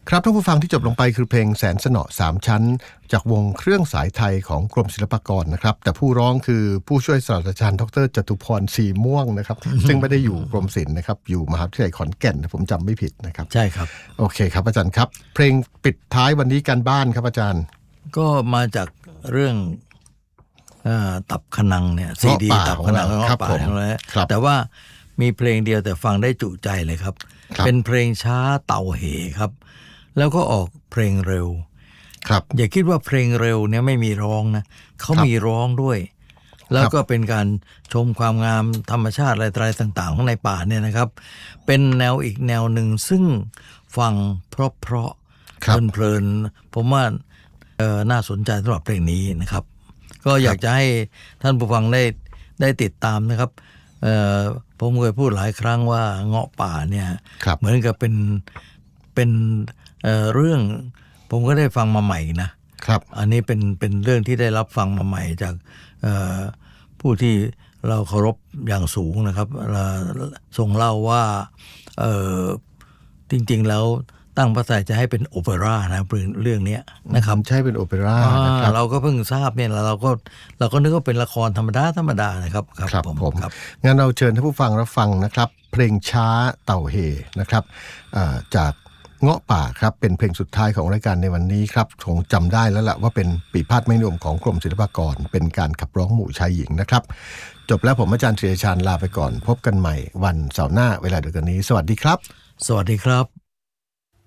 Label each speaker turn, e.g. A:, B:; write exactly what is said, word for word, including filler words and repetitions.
A: ครับท่านผู้ฟังที่จบลงไปคือเพลงแสนสนอสามชั้นจากวงเครื่องสายไทยของกรมศิลปากรนะครับแต่ผู้ร้องคือผู้ช่วยศาสตราจารย์ดรจตุพรสีม่วงนะครับ ซึ่งไม่ได้อยู่กรมศิลป์นะครับอยู่มหาวิทยาลัยขอนแก่นผมจำไม่ผิดนะครับ
B: ใช่ครับ
A: โอเคครับอาจารย์ครับเพลงปิดท้ายวันนี้การบ้านครับอาจารย์
B: ก็มาจากเรื่องตับขนังเนี่ยซีดีตับขนัง
A: ครับผม
B: แต่ว่ามีเพลงเดียวแต่ฟังได้จุใจเลยครับเป็นเพลงช้าเต่าเหครับแล้วก็ออกเพลงเร็ว
A: ครับ
B: อย่าคิดว่าเพลงเร็วเนี่ยไม่มีร้องนะเขามีร้องด้วยแล้วก็เป็นการชมความงามธรรมชาติอะไรต่างๆของในป่าเนี่ยนะครับเป็นแนวอีกแนวหนึ่งซึ่งฟังเพราะๆเพลินๆผมว่าน่าสนใจสำหรับเพลงนี้นะครับก็อยากจะให้ท่านผู้ฟังได้ได้ติดตามนะครับผมเคยพูดหลายครั้งว่าเงาะป่าเนี่ยเหมือนกับเป็นเป็น เ, เรื่องผมก็ได้ฟังมาใหม่นะครับอันนี้เป็นเป็นเรื่องที่ได้รับฟังมาใหม่จากผู้ที่เราเคารพอย่างสูงนะครับทรงเล่าว่าจริงๆแล้วตั้งพระทัยจะให้เป็นโอเปร่านะเรื่องนี้นะครับ
A: ใช่เป็นโอเปร่านะครับ
B: เราก็เพิ่งทราบเนี่ยเราก็เราก็นึกว่าเป็นละครธรรมดาธรรมดานะครับ
A: ครับผมผมงั้นเราเชิญท่านผู้ฟังรับฟังนะครับเพลงช้าเต่าเฮนะครับจากเงาะป่าครับเป็นเพลงสุดท้ายของรายการในวันนี้ครับคงจำได้แล้วล่ะว่าเป็นปีพาดไม่นิยมของกรมศิลปากรเป็นการขับร้องหมู่ชายหญิงนะครับจบแล้วผมอาจารย์เฉลิมชาญลาไปก่อนพบกันใหม่วันเสาร์หน้าเวลาเดียวกันนี้สวัสดีครับ
B: สวัสดีครับ